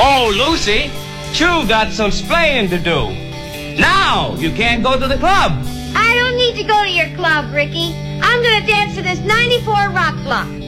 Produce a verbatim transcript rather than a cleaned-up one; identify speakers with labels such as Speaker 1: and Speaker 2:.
Speaker 1: Oh, Lucy, you got some splaining to do. Now you can't go to the club.
Speaker 2: I don't need to go to your club, Ricky. I'm going to dance to this ninety-four rock block.